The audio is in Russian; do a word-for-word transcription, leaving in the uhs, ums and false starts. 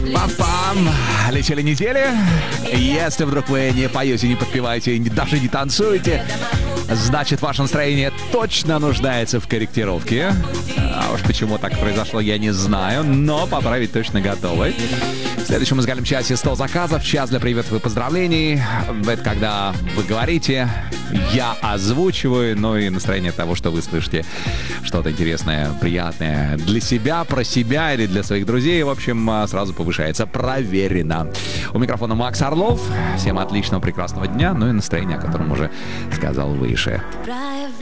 Пам-пам! Летели недели. Если вдруг вы не поете, не подпеваете, даже не танцуете, значит, ваше настроение точно нуждается в корректировке. А уж почему так произошло, я не знаю, но поправить точно готовы. В следующем музыкальном часе сто заказов, час для приветов и поздравлений. Это когда вы говорите, я озвучиваю, ну и настроение того, что вы слышите что-то интересное, приятное для себя, про себя или для своих друзей, в общем, сразу повышается. Проверено. У микрофона Макс Орлов. Всем отличного, прекрасного дня, ну и настроения, о котором уже сказал выше.